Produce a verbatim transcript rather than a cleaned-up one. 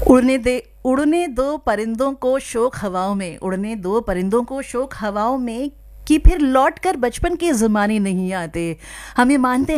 उड़ने दे उड़ने दो परिंदों को शौक हवाओं में, उड़ने दो परिंदों को शौक हवाओं में, कि फिर लौट कर बचपन के ज़माने नहीं आते। हम ये मानते